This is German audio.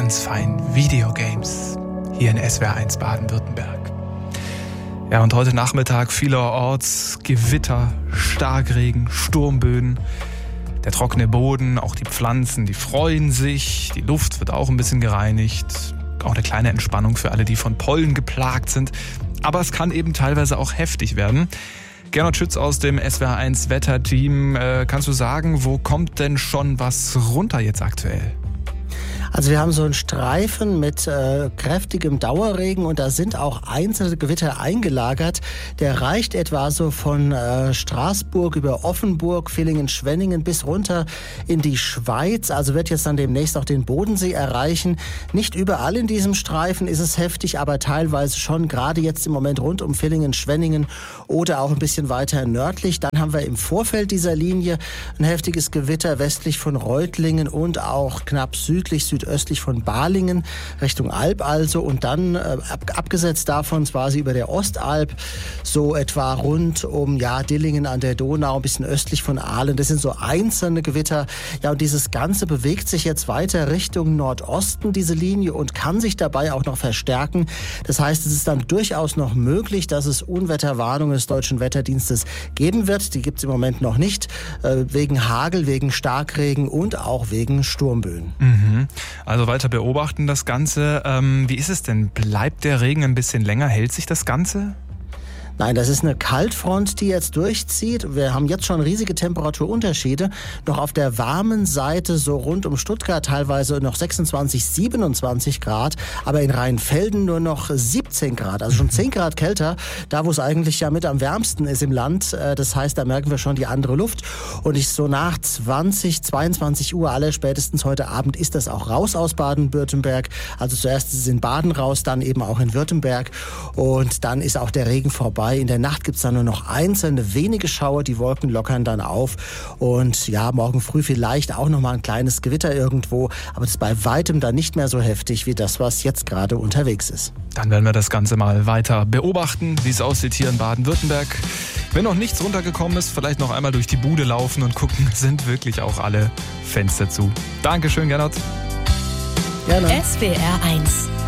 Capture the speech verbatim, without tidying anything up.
ganz fein Videogames hier in S W R eins Baden-Württemberg. Ja, und heute Nachmittag vielerorts Gewitter, Starkregen, Sturmböen. Der trockene Boden, auch die Pflanzen, die freuen sich. Die Luft wird auch ein bisschen gereinigt. Auch eine kleine Entspannung für alle, die von Pollen geplagt sind. Aber es kann eben teilweise auch heftig werden. Gernot Schütz aus dem S W R eins Wetterteam. Äh, kannst du sagen, wo kommt denn schon was runter jetzt aktuell? Also wir haben so einen Streifen mit äh, kräftigem Dauerregen und da sind auch einzelne Gewitter eingelagert. Der reicht etwa so von äh, Straßburg über Offenburg, Villingen, Schwenningen bis runter in die Schweiz. Also wird jetzt dann demnächst auch den Bodensee erreichen. Nicht überall in diesem Streifen ist es heftig, aber teilweise schon, gerade jetzt im Moment rund um Villingen, Schwenningen oder auch ein bisschen weiter nördlich. Dann haben wir im Vorfeld dieser Linie ein heftiges Gewitter westlich von Reutlingen und auch knapp südlich, südlich östlich von Balingen, Richtung Alb also, und dann äh, ab, abgesetzt davon quasi über der Ostalb, so etwa rund um ja, Dillingen an der Donau, ein bisschen östlich von Aalen. Das sind so einzelne Gewitter. Ja, und dieses Ganze bewegt sich jetzt weiter Richtung Nordosten, diese Linie, und kann sich dabei auch noch verstärken. Das heißt, es ist dann durchaus noch möglich, dass es Unwetterwarnungen des Deutschen Wetterdienstes geben wird. Die gibt es im Moment noch nicht, äh, wegen Hagel, wegen Starkregen und auch wegen Sturmböen. Mhm. Also weiter beobachten das Ganze. Ähm, wie ist es denn? Bleibt der Regen ein bisschen länger? Hält sich das Ganze? Nein, das ist eine Kaltfront, die jetzt durchzieht. Wir haben jetzt schon riesige Temperaturunterschiede. Noch auf der warmen Seite, so rund um Stuttgart, teilweise noch sechsundzwanzig, siebenundzwanzig Grad. Aber in Rheinfelden nur noch siebzehn Grad. Also schon zehn Grad kälter. Da, wo es eigentlich ja mit am wärmsten ist im Land. Das heißt, da merken wir schon die andere Luft. Und ich so nach zwanzig, zweiundzwanzig Uhr, alle spätestens heute Abend, ist das auch raus aus Baden-Württemberg. Also zuerst ist es in Baden raus, dann eben auch in Württemberg. Und dann ist auch der Regen vorbei. In der Nacht gibt es dann nur noch einzelne wenige Schauer, die Wolken lockern dann auf. Und ja, morgen früh vielleicht auch noch mal ein kleines Gewitter irgendwo, aber das ist bei weitem dann nicht mehr so heftig wie das, was jetzt gerade unterwegs ist. Dann werden wir das Ganze mal weiter beobachten, wie es aussieht hier in Baden-Württemberg. Wenn noch nichts runtergekommen ist, vielleicht noch einmal durch die Bude laufen und gucken, sind wirklich auch alle Fenster zu. Dankeschön, Gernot. Gerne. S W R eins